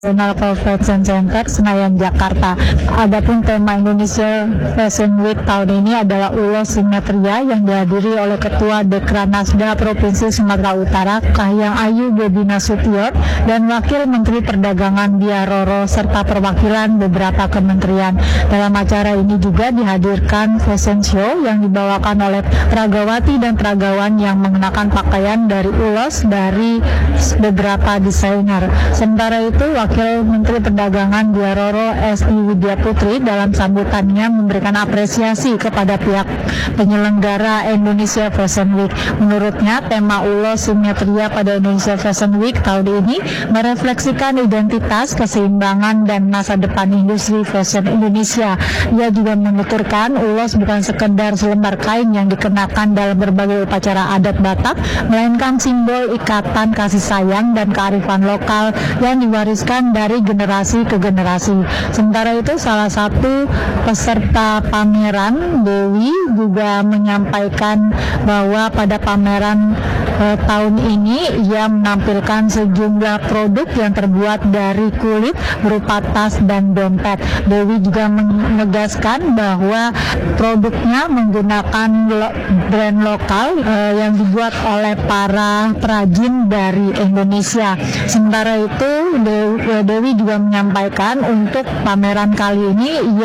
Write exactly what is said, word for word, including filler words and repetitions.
National Convention Center Senayan Jakarta. Adapun tema Indonesia Fashion Week tahun ini adalah Ulos Simetria yang dihadiri oleh Ketua Dekranasda Provinsi Sumatera Utara Kahiyang Ayu Bobi Nasution dan Wakil Menteri Perdagangan Dia Roro serta perwakilan beberapa kementerian. Dalam acara ini juga dihadirkan fashion show yang dibawakan oleh peragawati dan peragawan yang mengenakan pakaian dari ulos dari beberapa desainer. Sementara itu Wakil Menteri Perdagangan Dia Roro Esti Widya Putri dalam sambutannya memberikan apresiasi kepada pihak penyelenggara Indonesia Fashion Week. Menurutnya tema Ulos Simetria pada Indonesia Fashion Week tahun ini merefleksikan identitas, keseimbangan dan masa depan industri fashion Indonesia. Ia juga menuturkan ulos bukan sekedar selembar kain yang dikenakan dalam berbagai upacara adat Batak, melainkan simbol ikatan kasih sayang dan kearifan lokal yang diwariskan dari generasi ke generasi. Sementara itu salah satu peserta pameran, Dewi, juga menyampaikan bahwa pada pameran eh, tahun ini ia menampilkan sejumlah produk yang terbuat dari kulit berupa tas dan dompet. Dewi juga menegaskan bahwa produknya menggunakan lo- brand lokal eh, yang dibuat oleh para perajin dari Indonesia. Sementara itu Dewi, Dewi juga menyampaikan untuk pameran kali ini ia